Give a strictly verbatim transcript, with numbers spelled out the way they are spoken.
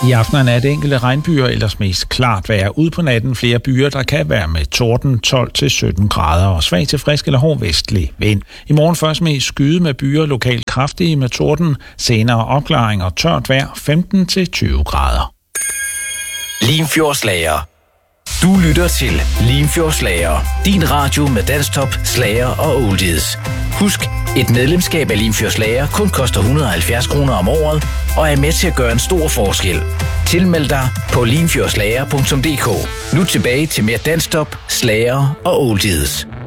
I aften er det enkelte regnbyer, ellers mest klart vejr. Ude på natten flere byer, der kan være med torden tolv til sytten grader og svag til frisk eller hård vestlig vind. I morgen først mest skyde med byer, lokalt kraftige med torden, senere opklaring og tørt vejr femten til tyve grader. Limfjordslager. Du lytter til Limfjordslager, din radio med danstop, slager og oldies. Husk, et medlemskab af Limfjordslager kun koster et hundrede og halvfjerds kroner om året og er med til at gøre en stor forskel. Tilmeld dig på limfjordslager punktum d k. Nu tilbage til mere danstop, slager og oldies.